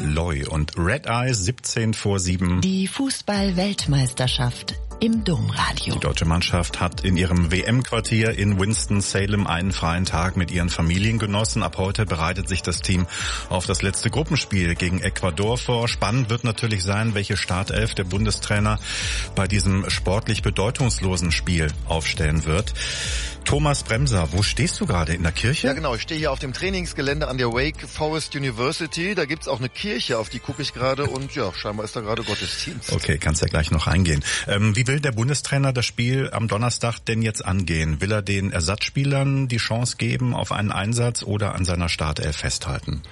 Loy und Red Eyes 7:17. Die Fußball-Weltmeisterschaft im Domradio. Die deutsche Mannschaft hat in ihrem WM-Quartier in Winston-Salem einen freien Tag mit ihren Familien genossen. Ab heute bereitet sich das Team auf das letzte Gruppenspiel gegen Ecuador vor. Spannend wird natürlich sein, welche Startelf der Bundestrainer bei diesem sportlich bedeutungslosen Spiel aufstellen wird. Thomas Bremser, wo stehst du gerade? In der Kirche? Ja genau, ich stehe hier auf dem Trainingsgelände an der Wake Forest University. Da gibt's auch eine Kirche, auf die gucke ich gerade und ja, scheinbar ist da gerade Gottesdienst. Okay, kannst ja gleich noch reingehen. Wie will der Bundestrainer das Spiel am Donnerstag denn jetzt angehen? Will er den Ersatzspielern die Chance geben auf einen Einsatz oder an seiner Startelf festhalten?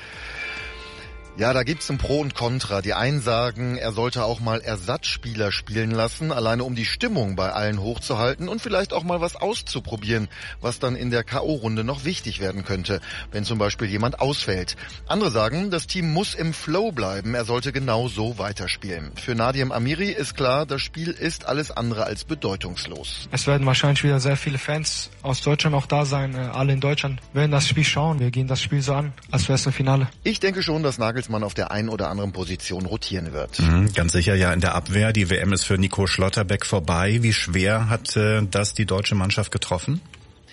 Ja, da gibt's ein Pro und Contra. Die einen sagen, er sollte auch mal Ersatzspieler spielen lassen, alleine um die Stimmung bei allen hochzuhalten und vielleicht auch mal was auszuprobieren, was dann in der K.O.-Runde noch wichtig werden könnte, wenn zum Beispiel jemand ausfällt. Andere sagen, das Team muss im Flow bleiben, er sollte genau so weiterspielen. Für Nadim Amiri ist klar, das Spiel ist alles andere als bedeutungslos. Es werden wahrscheinlich wieder sehr viele Fans aus Deutschland auch da sein. Alle in Deutschland werden das Spiel schauen. Wir gehen das Spiel so an, als wäre es ein Finale. Ich denke schon, dass Nagelsmann auf der einen oder anderen Position rotieren wird. Ganz sicher ja in der Abwehr. Die WM ist für Nico Schlotterbeck vorbei. Wie schwer hat das die deutsche Mannschaft getroffen?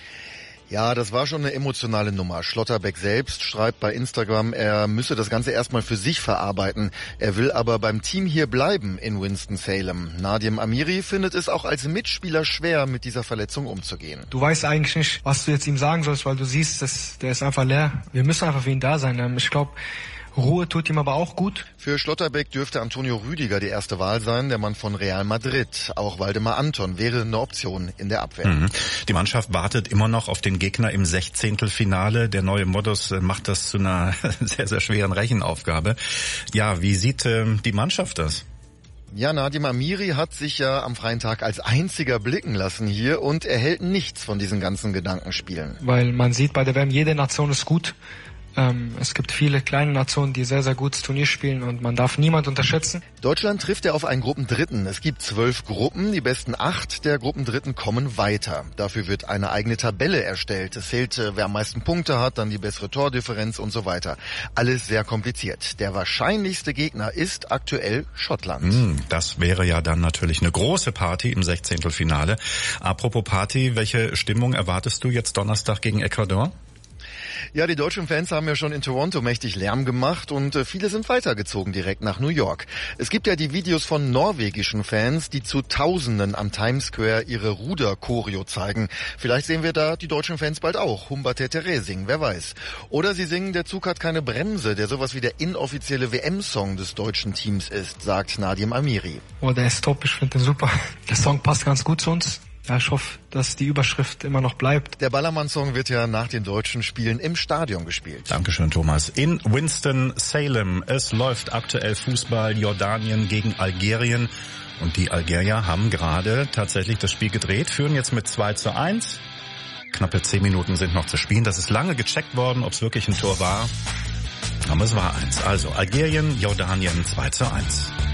Ja, das war schon eine emotionale Nummer. Schlotterbeck selbst schreibt bei Instagram, er müsse das Ganze erstmal für sich verarbeiten. Er will aber beim Team hier bleiben in Winston-Salem. Nadim Amiri findet es auch als Mitspieler schwer, mit dieser Verletzung umzugehen. Du weißt eigentlich nicht, was du jetzt ihm sagen sollst, weil du siehst, der ist einfach leer. Wir müssen einfach für ihn da sein. Ich glaube, Ruhe tut ihm aber auch gut. Für Schlotterbeck dürfte Antonio Rüdiger die erste Wahl sein, der Mann von Real Madrid. Auch Waldemar Anton wäre eine Option in der Abwehr. Die Mannschaft wartet immer noch auf den Gegner im 16. Der neue Modus macht das zu einer sehr, sehr schweren Rechenaufgabe. Ja, wie sieht die Mannschaft das? Ja, Nadim Amiri hat sich ja am freien Tag als einziger blicken lassen hier und er hält nichts von diesen ganzen Gedankenspielen. Weil man sieht bei der WM, jede Nation ist gut. Es gibt viele kleine Nationen, die sehr, sehr gutes Turnier spielen und man darf niemand unterschätzen. Deutschland trifft ja auf einen Gruppendritten. Es gibt 12 Gruppen, die besten 8 der Gruppendritten kommen weiter. Dafür wird eine eigene Tabelle erstellt. Es zählt, wer am meisten Punkte hat, dann die bessere Tordifferenz und so weiter. Alles sehr kompliziert. Der wahrscheinlichste Gegner ist aktuell Schottland. Das wäre ja dann natürlich eine große Party im 16. Apropos Party, welche Stimmung erwartest du jetzt Donnerstag gegen Ecuador? Ja, die deutschen Fans haben ja schon in Toronto mächtig Lärm gemacht und viele sind weitergezogen direkt nach New York. Es gibt ja die Videos von norwegischen Fans, die zu Tausenden am Times Square ihre Ruder-Choreo zeigen. Vielleicht sehen wir da die deutschen Fans bald auch Humbertetere singen, wer weiß. Oder sie singen Der Zug hat keine Bremse, der sowas wie der inoffizielle WM-Song des deutschen Teams ist, sagt Nadim Amiri. Oh, der ist top, ich finde den super. Der Song passt ganz gut zu uns. Ja, ich hoffe, dass die Überschrift immer noch bleibt. Der Ballermann-Song wird ja nach den deutschen Spielen im Stadion gespielt. Dankeschön, Thomas. In Winston-Salem. Es läuft aktuell Fußball, Jordanien gegen Algerien. Und die Algerier haben gerade tatsächlich das Spiel gedreht, führen jetzt mit 2:1. Knappe 10 Minuten sind noch zu spielen. Das ist lange gecheckt worden, ob es wirklich ein Tor war. Aber es war eins. Also Algerien, Jordanien 2:1.